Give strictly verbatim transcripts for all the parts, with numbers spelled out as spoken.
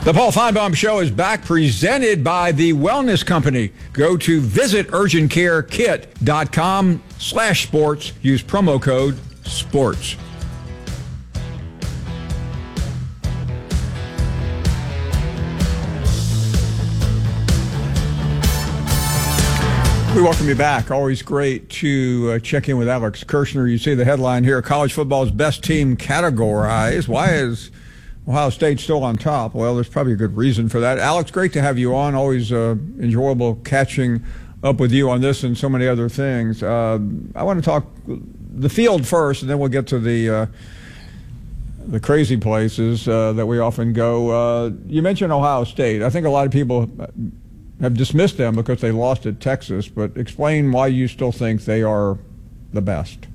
The Paul Feinbaum Show is back, presented by the Wellness Company. Go to visit urgent care kit dot com slash sports. Use promo code SPORTS. We welcome you back. Always great to uh, check in with Alex Kirshner. You see the headline here, college football's best team categorized. Why is Ohio State still on top? Well, there's probably a good reason for that. Alex, great to have you on. Always uh, enjoyable catching up with you on this and so many other things. Uh, I want to talk the field first, and then we'll get to the uh, the crazy places uh, that we often go. Uh, you mentioned Ohio State. I think a lot of people have dismissed them because they lost at Texas, but explain why you still think they are the best.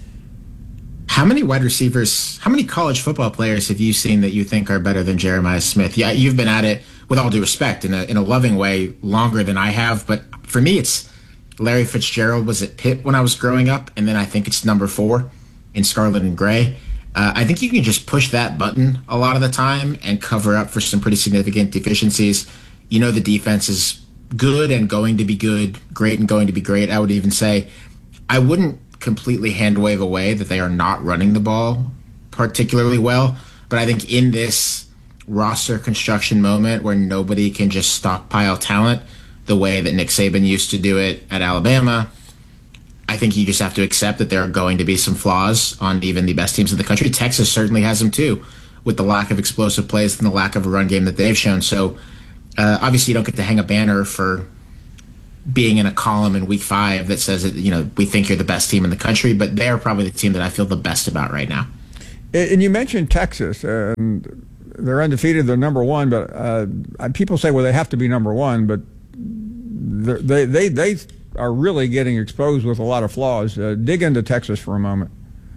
How many wide receivers, how many college football players have you seen that you think are better than Jeremiah Smith? Yeah, you've been at it, with all due respect, in a in a loving way, longer than I have. But for me, it's Larry Fitzgerald was at Pitt when I was growing up, and then I think it's number four in Scarlet and Gray. Uh, I think you can just push that button a lot of the time and cover up for some pretty significant deficiencies. You know the defense is good and going to be good, great and going to be great. I would even say I wouldn't completely hand wave away that they are not running the ball particularly well. But I think in this roster construction moment where nobody can just stockpile talent the way that Nick Saban used to do it at Alabama, I think you just have to accept that there are going to be some flaws on even the best teams in the country. Texas certainly has them too, with the lack of explosive plays and the lack of a run game that they've shown. So uh, obviously you don't get to hang a banner for being in a column in week five that says that, you know, we think you're the best team in the country, but they're probably the team that I feel the best about right now. And you mentioned Texas, and they're undefeated, they're number one, but uh, people say, well, they have to be number one, but they they they are really getting exposed with a lot of flaws. Uh, dig into Texas for a moment.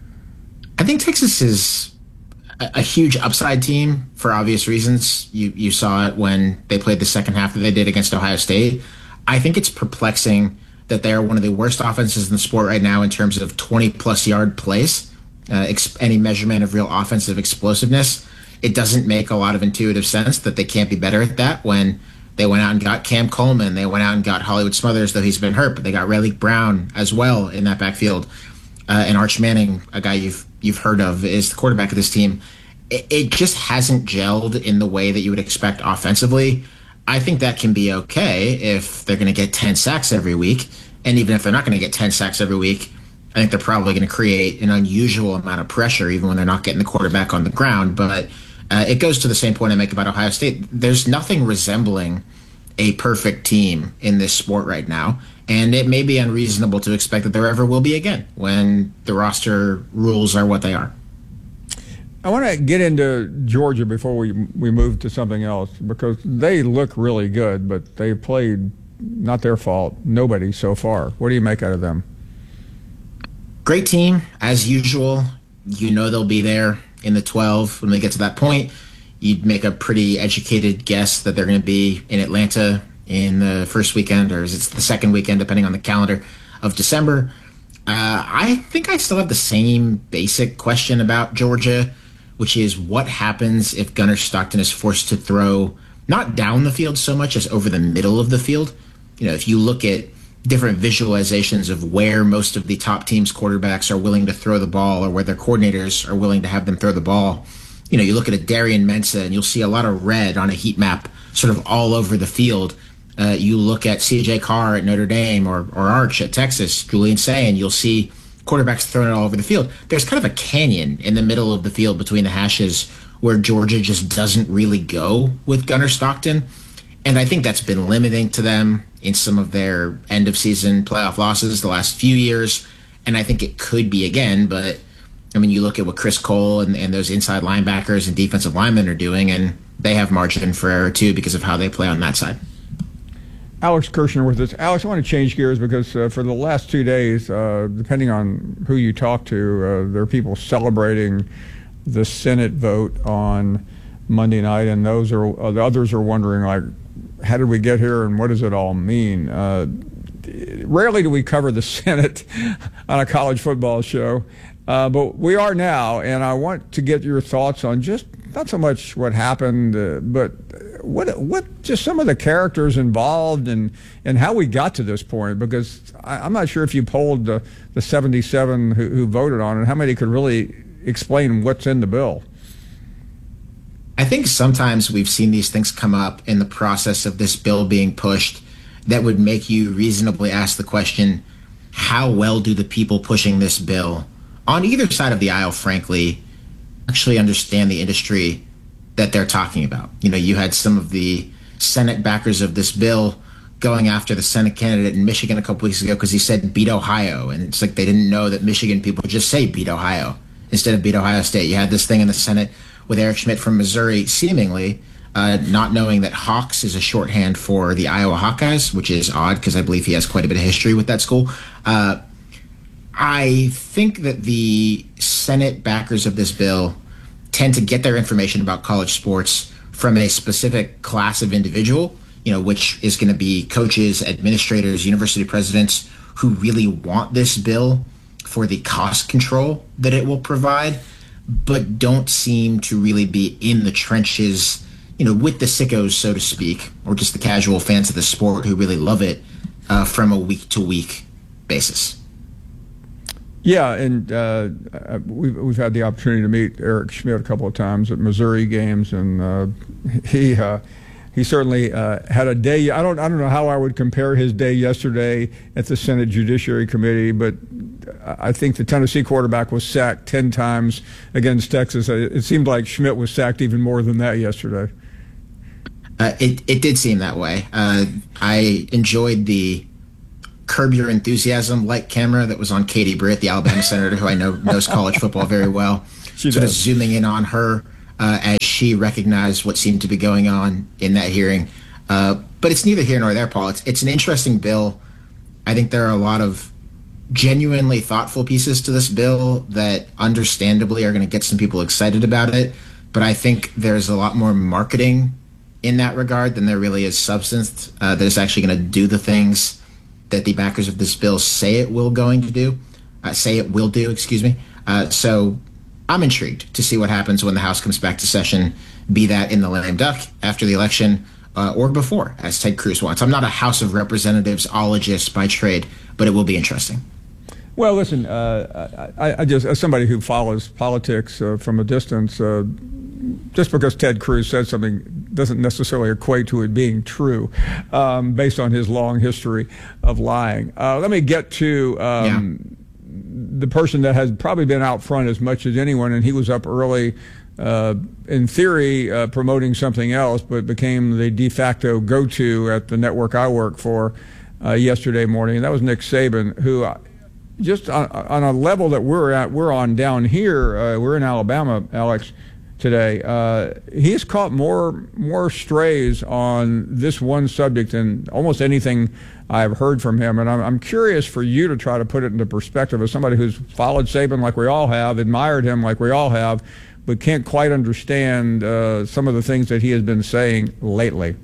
I think Texas is a, a huge upside team for obvious reasons. You you saw it when they played the second half that they did against Ohio State. I think it's perplexing that they are one of the worst offenses in the sport right now in terms of twenty-plus yard plays, uh, ex- any measurement of real offensive explosiveness. It doesn't make a lot of intuitive sense that they can't be better at that when they went out and got Cam Coleman. They went out and got Hollywood Smothers, though he's been hurt, but they got Rayleigh Brown as well in that backfield. Uh, and Arch Manning, a guy you've you've heard of, is the quarterback of this team. It, it just hasn't gelled in the way that you would expect offensively. I think that can be okay if they're going to get ten sacks every week. And even if they're not going to get ten sacks every week, I think they're probably going to create an unusual amount of pressure, even when they're not getting the quarterback on the ground. But uh, it goes to the same point I make about Ohio State. There's nothing resembling a perfect team in this sport right now. And it may be unreasonable to expect that there ever will be again when the roster rules are what they are. I want to get into Georgia before we we move to something else, because they look really good, but they played, not their fault, nobody so far. What do you make out of them? Great team, as usual. You know they'll be there in the twelve when they get to that point. You'd make a pretty educated guess that they're going to be in Atlanta in the first weekend, or is it the second weekend, depending on the calendar, of December. Uh, I think I still have the same basic question about Georgia, which is what happens if Gunnar Stockton is forced to throw not down the field so much as over the middle of the field. You know, if you look at different visualizations of where most of the top teams' quarterbacks are willing to throw the ball, or where their coordinators are willing to have them throw the ball, you know, you look at a Darian Mensah and you'll see a lot of red on a heat map sort of all over the field. Uh, you look at C J Carr at Notre Dame, or, or Arch at Texas, Julian Say, and you'll see quarterbacks throwing it all over the field. There's kind of a canyon in the middle of the field between the hashes where Georgia just doesn't really go with Gunnar Stockton. And I think that's been limiting to them in some of their end-of-season playoff losses the last few years. And I think it could be again. But, I mean, you look at what Chris Cole and, and those inside linebackers and defensive linemen are doing, and they have margin for error, too, because of how they play on that side. Alex Kirshner with us. Alex, I want to change gears because uh, for the last two days, uh, depending on who you talk to, uh, there are people celebrating the Senate vote on Monday night, and those are uh, the others are wondering, like, how did we get here and what does it all mean? Uh, rarely do we cover the Senate on a college football show. Uh, but we are now, and I want to get your thoughts on just not so much what happened, uh, but what what just some of the characters involved and and how we got to this point. Because I, I'm not sure if you polled the, the seventy-seven who, who voted on it, how many could really explain what's in the bill. I think sometimes we've seen these things come up in the process of this bill being pushed that would make you reasonably ask the question, how well do the people pushing this bill on either side of the aisle, frankly, actually understand the industry that they're talking about? You know, you had some of the Senate backers of this bill going after the Senate candidate in Michigan a couple weeks ago because he said beat Ohio. And it's like they didn't know that Michigan people just say beat Ohio instead of beat Ohio State. You had this thing in the Senate with Eric Schmidt from Missouri, seemingly uh, not knowing that Hawks is a shorthand for the Iowa Hawkeyes, which is odd because I believe he has quite a bit of history with that school. Uh, I think that the Senate backers of this bill tend to get their information about college sports from a specific class of individual, you know, which is going to be coaches, administrators, university presidents who really want this bill for the cost control that it will provide, but don't seem to really be in the trenches, you know, with the sickos, so to speak, or just the casual fans of the sport who really love it uh, from a week-to-week basis. Yeah, and uh, we've, we've had the opportunity to meet Eric Schmidt a couple of times at Missouri games, and uh, he uh, he certainly uh, had a day. I don't I don't know how I would compare his day yesterday at the Senate Judiciary Committee, but I think the Tennessee quarterback was sacked ten times against Texas. It seemed like Schmidt was sacked even more than that yesterday. Uh, it it did seem that way. Uh, I enjoyed the Curb Your Enthusiasm light camera that was on Katie Britt, the Alabama senator who I know knows college football very well. She sort does. of zooming in on her uh, as she recognized what seemed to be going on in that hearing. Uh, but it's neither here nor there, Paul. It's, it's an interesting bill. I think there are a lot of genuinely thoughtful pieces to this bill that understandably are going to get some people excited about it. But I think there's a lot more marketing in that regard than there really is substance uh, that is actually going to do the things that the backers of this bill say it will going to do, uh, say it will do, excuse me. Uh, so I'm intrigued to see what happens when the House comes back to session, be that in the lame duck after the election uh, or before, as Ted Cruz wants. I'm not a House of Representatives-ologist by trade, but it will be interesting. Well, listen, uh, I, I just, as somebody who follows politics uh, from a distance, uh, just because Ted Cruz said something doesn't necessarily equate to it being true, um, based on his long history of lying. Uh, let me get to um, yeah. the person that has probably been out front as much as anyone, and he was up early, uh, in theory, uh, promoting something else, but became the de facto go-to at the network I work for uh, yesterday morning, and that was Nick Saban, who just on, on a level that we're at, we're on down here, uh, we're in Alabama, Alex, today. Uh, he's caught more more strays on this one subject than almost anything I've heard from him. And I'm, I'm curious for you to try to put it into perspective as somebody who's followed Saban like we all have, admired him like we all have, but can't quite understand uh, some of the things that he has been saying lately.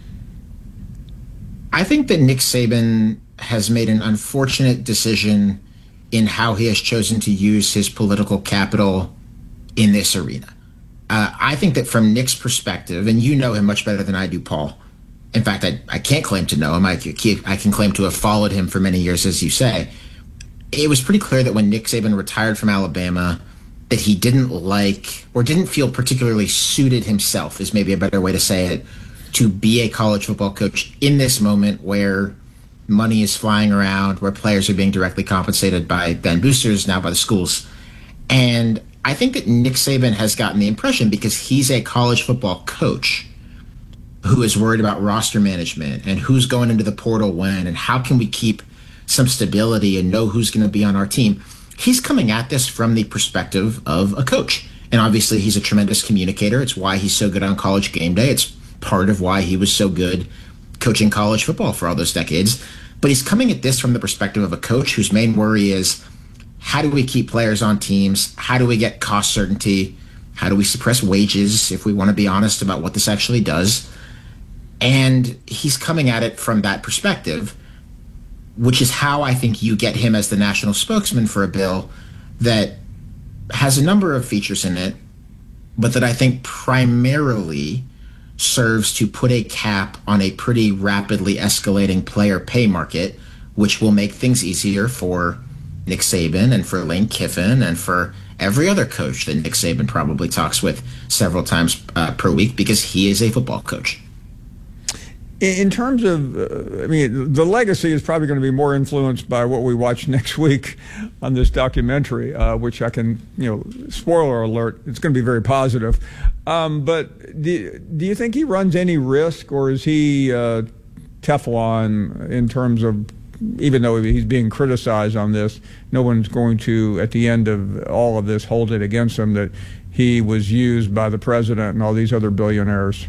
I think that Nick Saban has made an unfortunate decision in how he has chosen to use his political capital in this arena. Uh, I think that from Nick's perspective, and you know him much better than I do, Paul. In fact, I, I can't claim to know him. I can, I can claim to have followed him for many years, as you say. It was pretty clear that when Nick Saban retired from Alabama, that he didn't like or didn't feel particularly suited himself, is maybe a better way to say it, to be a college football coach in this moment where money is flying around, where players are being directly compensated by then boosters, now by the schools. And I think that Nick Saban has gotten the impression, because he's a college football coach who is worried about roster management and who's going into the portal when and how can we keep some stability and know who's going to be on our team. He's coming at this from the perspective of a coach. And obviously he's a tremendous communicator. It's why he's so good on College Game Day. It's part of why he was so good coaching college football for all those decades. But he's coming at this from the perspective of a coach whose main worry is, how do we keep players on teams? How do we get cost certainty? How do we suppress wages, if we want to be honest about what this actually does? And he's coming at it from that perspective, which is how I think you get him as the national spokesman for a bill that has a number of features in it, but that I think primarily serves to put a cap on a pretty rapidly escalating player pay market, which will make things easier for Nick Saban and for Lane Kiffin and for every other coach that Nick Saban probably talks with several times uh, per week, because he is a football coach. In terms of, uh, I mean, the legacy is probably going to be more influenced by what we watch next week on this documentary, uh, which I can, you know, spoiler alert, it's going to be very positive. Um, but do, do you think he runs any risk, or is he uh, Teflon in terms of, even though he's being criticized on this, no one's going to, at the end of all of this, hold it against him that he was used by the president and all these other billionaires?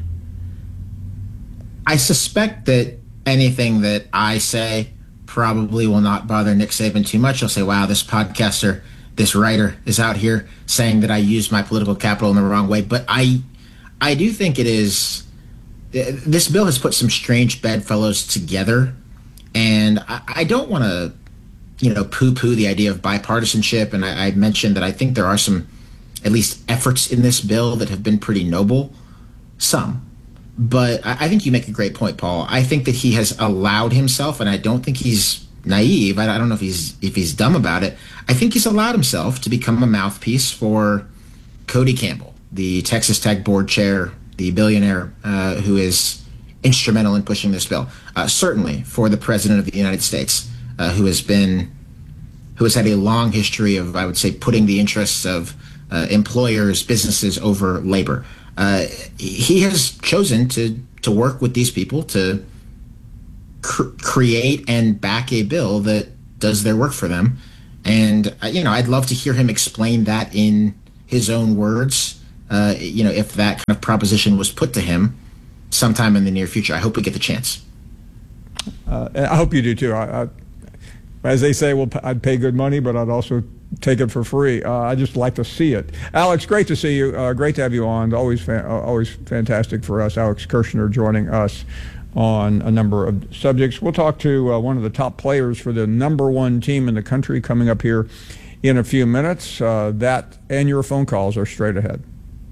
I suspect that anything that I say probably will not bother Nick Saban too much. He'll say, wow, this podcaster, this writer is out here saying that I used my political capital in the wrong way. But I I do think it is, this bill has put some strange bedfellows together. And I, I don't want to, you know, poo-poo the idea of bipartisanship. And I, I mentioned that I think there are some, at least efforts in this bill that have been pretty noble. Some. But I think you make a great point, Paul. I think that he has allowed himself, and I don't think he's naive. I don't know if he's if he's dumb about it. I think he's allowed himself to become a mouthpiece for Cody Campbell, the Texas Tech board chair, the billionaire uh, who is instrumental in pushing this bill. Uh, certainly for the president of the United States, uh, who has been, who has had a long history of, I would say, putting the interests of uh, employers, businesses over labor. Uh, he has chosen to to work with these people to cr- create and back a bill that does their work for them. And, uh, you know, I'd love to hear him explain that in his own words, uh, you know, if that kind of proposition was put to him sometime in the near future. I hope we get the chance. Uh, I hope you do, too. I, I, as they say, well, I'd pay good money, but I'd also take it for free. Uh, I just like to see it. Alex, great to see you. Uh, great to have you on. Always, fa- always fantastic for us. Alex Kirshner joining us on a number of subjects. We'll talk to uh, one of the top players for the number one team in the country coming up here in a few minutes. Uh, that and your phone calls are straight ahead.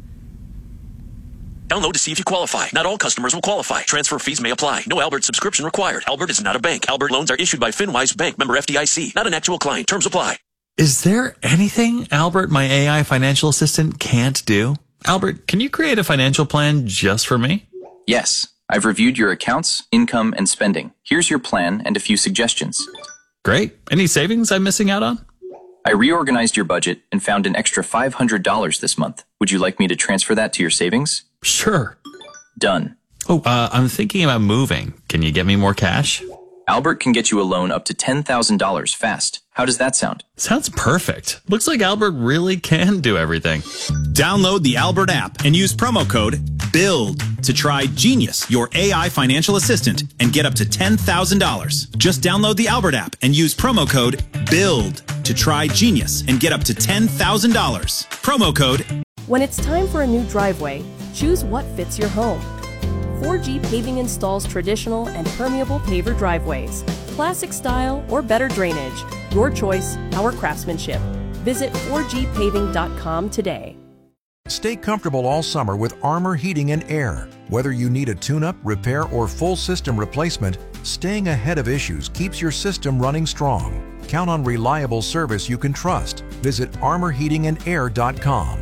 Download to see if you qualify. Not all customers will qualify. Transfer fees may apply. No Albert subscription required. Albert is not a bank. Albert loans are issued by FinWise Bank, member F D I C. Not an actual client. Terms apply. Is there anything Albert, my A I financial assistant, can't do? Albert, can you create a financial plan just for me? Yes. I've reviewed your accounts, income, and spending. Here's your plan and a few suggestions. Great. Any savings I'm missing out on? I reorganized your budget and found an extra five hundred dollars this month. Would you like me to transfer that to your savings? Sure. Done. Oh, uh, I'm thinking about moving. Can you get me more cash? Albert can get you a loan up to ten thousand dollars fast. How does that sound? Sounds perfect. Looks like Albert really can do everything. Download the Albert app and use promo code BUILD to try Genius, your A I financial assistant, and get up to ten thousand dollars. Just download the Albert app and use promo code BUILD to try Genius and get up to ten thousand dollars. Promo code. When it's time for a new driveway, choose what fits your home. four G Paving installs traditional and permeable paver driveways, classic style or better drainage. Your choice, our craftsmanship. Visit four G paving dot com today. Stay comfortable all summer with Armor Heating and Air. Whether you need a tune-up, repair, or full system replacement, staying ahead of issues keeps your system running strong. Count on reliable service you can trust. Visit armor heating and air dot com.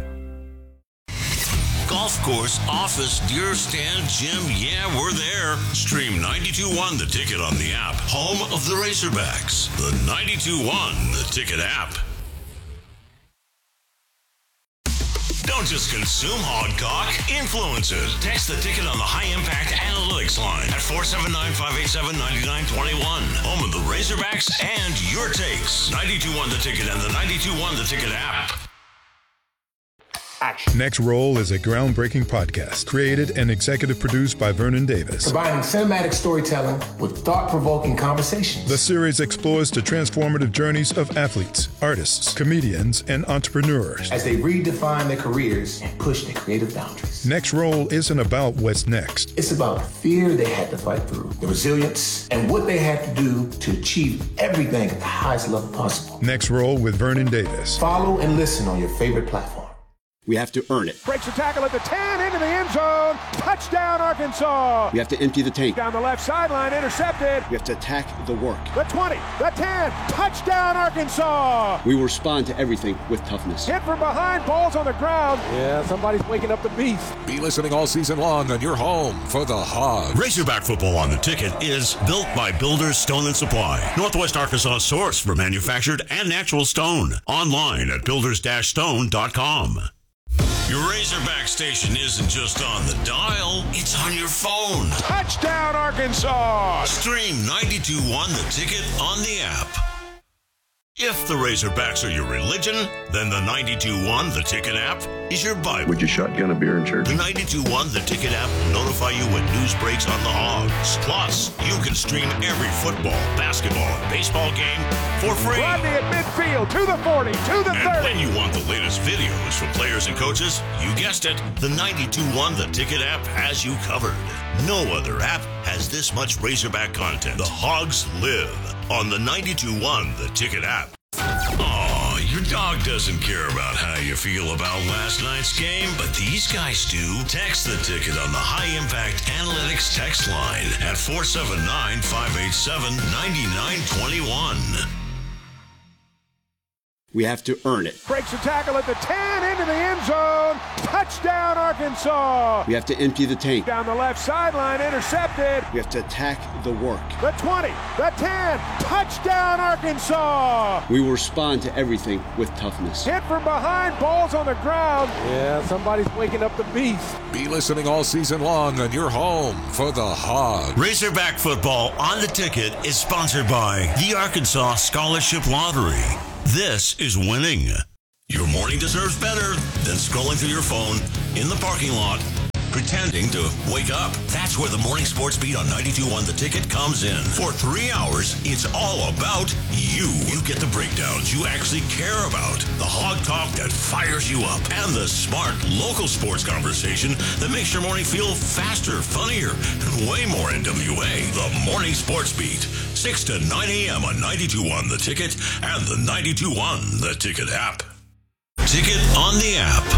Golf course, office, deer stand, gym, yeah, we're there. Stream ninety-two point one The Ticket on the app. Home of the Razorbacks. The ninety-two point one The Ticket app. Don't just consume Hogcock, influence it. Text The Ticket on the High Impact Analytics line at four seven nine, five eight seven, nine nine two one. Home of the Razorbacks and your takes. ninety-two point one The Ticket and the ninety-two point one The Ticket app. action. Next Roll is a groundbreaking podcast created and executive produced by Vernon Davis. Combining cinematic storytelling with thought-provoking conversations. The series explores the transformative journeys of athletes, artists, comedians, and entrepreneurs as they redefine their careers and push their creative boundaries. Next Roll isn't about what's next. It's about the fear they had to fight through, the resilience, and what they had to do to achieve everything at the highest level possible. Next Roll with Vernon Davis. Follow and listen on your favorite platform. We have to earn it. Breaks the tackle at the ten, into the end zone. Touchdown, Arkansas. We have to empty the tank. Down the left sideline, intercepted. We have to attack the work. The twenty, the ten, touchdown, Arkansas. We will respond to everything with toughness. Hit from behind, balls on the ground. Yeah, somebody's waking up the beast. Be listening all season long on your home for the Hogs. Razorback Football on the Ticket is built by Builders Stone and Supply, Northwest Arkansas source for manufactured and natural stone. Online at builders dash stone dot com. Your Razorback station isn't just on the dial, it's on your phone. Touchdown, Arkansas! Stream ninety-two point one The Ticket on the app. If the Razorbacks are your religion, then the ninety-two point one The Ticket app is your Bible. Would you shotgun a beer in church? The ninety-two point one The Ticket app will notify you when news breaks on the Hogs. Plus, you can stream every football, basketball, and baseball game for free. Rodney at midfield, to the forty, to the and thirty. when you want the latest videos from players and coaches, you guessed it, the ninety-two point one The Ticket app has you covered. No other app has this much Razorback content. The Hogs live on the ninety-two point one The Ticket app. Oh, your dog doesn't care about how you feel about last night's game, but these guys do. Text the Ticket on the High Impact Analytics text line at four seven nine, five eight seven, nine nine two one. We have to earn it. Breaks the tackle at the ten, into the end zone. Touchdown, Arkansas. We have to empty the tank. Down the left sideline, intercepted. We have to attack the work. The twenty, the ten, touchdown, Arkansas. We will respond to everything with toughness. Hit from behind, balls on the ground. Yeah, somebody's waking up the beast. Be listening all season long on your home for the Hogs. Razorback Football on the Ticket is sponsored by the Arkansas Scholarship Lottery. This is winning. Your morning deserves better than scrolling through your phone in the parking lot, pretending to wake up. That's where the Morning Sports Beat on ninety-two point one The Ticket comes in. For three hours, it's all about you. You get the breakdowns you actually care about, the hog talk that fires you up, and the smart local sports conversation that makes your morning feel faster, funnier, and way more N W A. The Morning Sports Beat, six to nine a.m. on ninety-two point one The Ticket and the ninety-two point one The Ticket app. Ticket on the app.